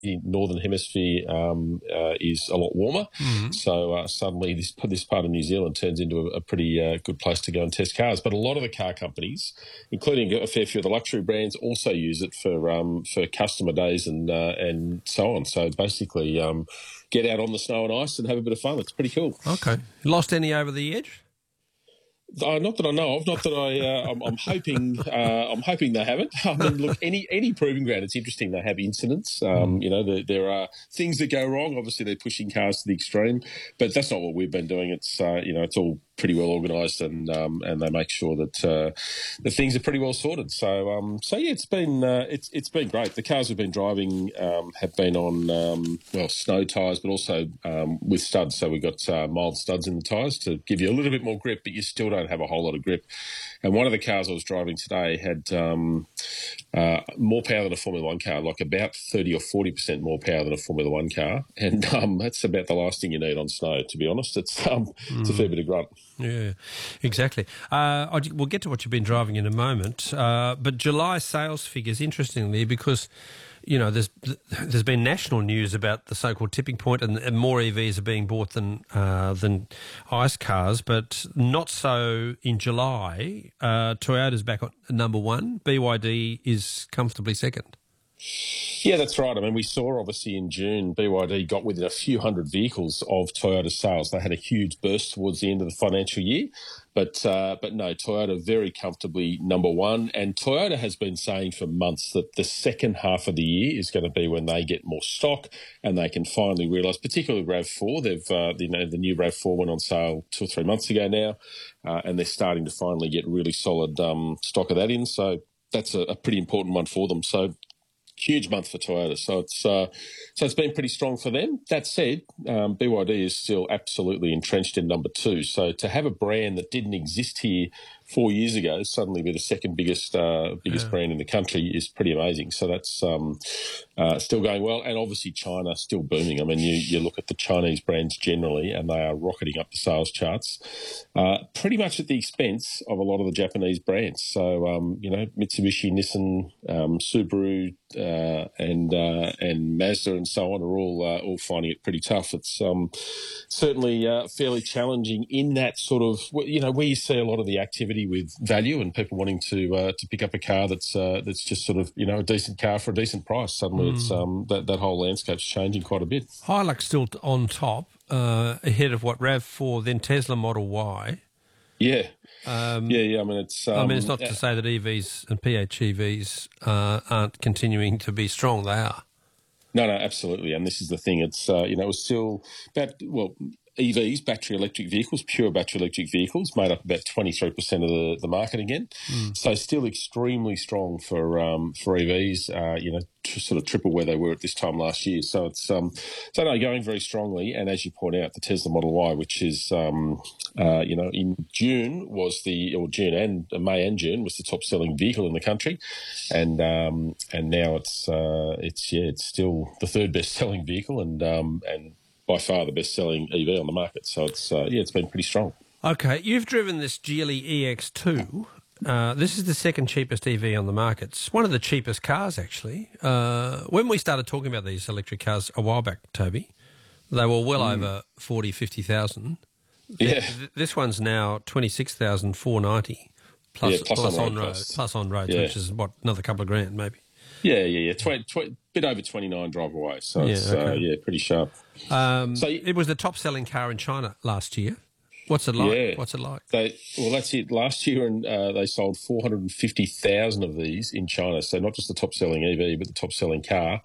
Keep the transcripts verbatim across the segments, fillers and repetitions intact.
the northern hemisphere um, uh, is a lot warmer. Mm-hmm. So uh, suddenly this this part of New Zealand turns into a, a pretty uh, good place to go and test cars. But a lot of the car companies, including a fair few of the luxury brands, also use it for um, for customer days and uh, and so on. So basically, um, get out on the snow and ice and have a bit of fun. It's pretty cool. Okay. Lost any over the edge? Uh, not that I know of. Not that I. Uh, I'm, I'm hoping. Uh, I'm hoping they haven't. I mean, look, any any proving ground, it's interesting. They have incidents. Um, you know, there, there are things that go wrong. Obviously, they're pushing cars to the extreme, but that's not what we've been doing. It's uh, you know, it's all pretty well organised, and um, and they make sure that uh, the things are pretty well sorted. So um, so yeah, it's been uh, it's it's been great. The cars we've been driving um, have been on um, well snow tyres, but also um, with studs. So we've got uh, mild studs in the tyres to give you a little bit more grip, but you still don't have a whole lot of grip. And one of the cars I was driving today had um, uh, more power than a Formula One car, like about thirty or forty percent more power than a Formula One car, and um, that's about the last thing you need on snow. To be honest, it's um, mm. it's a fair bit of grunt. Yeah, exactly. Uh, I'll, we'll get to what you've been driving in a moment, uh, but July sales figures, interestingly, because you know there's there's been national news about the so-called tipping point, and, and more E Vs are being bought than uh, than ICE cars, but not so in July. Uh, Toyota's back at number one. B Y D is comfortably second. Yeah, that's right. I mean, we saw obviously in June, B Y D got within a few hundred vehicles of Toyota sales. They had a huge burst towards the end of the financial year. But uh, but no, Toyota very comfortably number one. And Toyota has been saying for months that the second half of the year is going to be when they get more stock and they can finally realise, particularly RAV four. They've uh, you know the new RAV four went on sale two or three months ago now, uh, and they're starting to finally get really solid um, stock of that in. So that's a, a pretty important one for them. So huge month for Toyota, so it's uh, so it's been pretty strong for them. That said, um, B Y D is still absolutely entrenched in number two. So to have a brand that didn't exist here four years ago suddenly be the second biggest uh, biggest yeah. brand in the country is pretty amazing. So that's um, uh, still going well, and obviously China still booming. I mean, you you look at the Chinese brands generally, and they are rocketing up the sales charts, uh, pretty much at the expense of a lot of the Japanese brands. So um, you know, Mitsubishi, Nissan, um, Subaru. Uh, and uh, and Mazda and so on are all uh, all finding it pretty tough. It's um, certainly uh, fairly challenging in that sort of, you know, where you see a lot of the activity with value and people wanting to uh, to pick up a car that's uh, that's just sort of, you know, a decent car for a decent price. Suddenly, mm. it's um, that that whole landscape's changing quite a bit. Hilux still on top, uh, ahead of what RAV four, then Tesla Model Y. Yeah. Um, yeah, yeah. I mean, it's. Um, I mean, it's not to say that E Vs and P H E Vs uh, aren't continuing to be strong. They are. No, no, absolutely. And this is the thing. It's uh, you know, it's still about well. E Vs, battery electric vehicles, pure battery electric vehicles, made up about twenty-three percent of the, the market again. Mm. So still extremely strong for um, for E Vs, uh, you know, to sort of triple where they were at this time last year. So it's um, so no, going very strongly. And as you point out, the Tesla Model Y, which is, um, uh, you know, in June was the, or June and uh, May and June was the top selling vehicle in the country. And um, and now it's, uh, it's yeah, it's still the third best selling vehicle and um, and by far the best-selling E V on the market. So it's uh, yeah, it's been pretty strong. Okay, you've driven this Geely E X two. Uh, this is the second cheapest E V on the market. It's one of the cheapest cars, actually. Uh, when we started talking about these electric cars a while back, Toby, they were well mm. over forty, fifty thousand. Yeah. This one's now twenty-six thousand four hundred ninety plus, yeah, plus, plus on road, costs. plus on road, yeah. which is what, another couple of grand, maybe. Yeah, yeah, yeah. Tw- tw- bit over twenty-nine drive away, so yeah, it's okay. uh, yeah, pretty sharp. Um, so it was the top-selling car in China last year. What's it like? Yeah. What's it like? They, well, that's it. Last year, and uh, they sold four hundred fifty thousand of these in China. So not just the top-selling E V, but the top-selling car.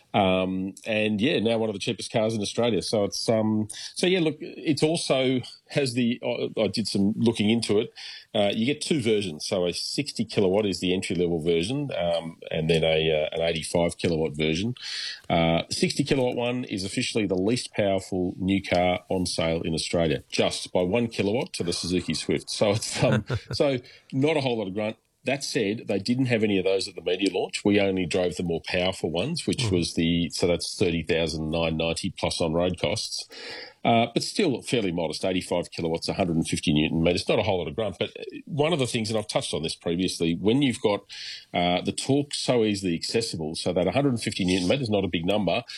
Um, and yeah, now one of the cheapest cars in Australia. So it's um, so yeah. Look, it's also has the. I, I did some looking into it. Uh, you get two versions. So a sixty kilowatt is the entry level version, um, and then a uh, an eighty-five kilowatt version. Uh, sixty kilowatt one is officially the least powerful new car on sale in Australia, just by one kilowatt to the Suzuki Swift. So it's um, so not a whole lot of grunt. That said, they didn't have any of those at the media launch. We only drove the more powerful ones, which mm. was the, so that's thirty thousand nine hundred ninety plus on road costs. uh, but still fairly modest, eighty-five kilowatts, one hundred fifty newton meters. Not a whole lot of grunt, but one of the things, and I've touched on this previously, when you've got uh, the torque so easily accessible, so that one hundred fifty newton meters, not a big number,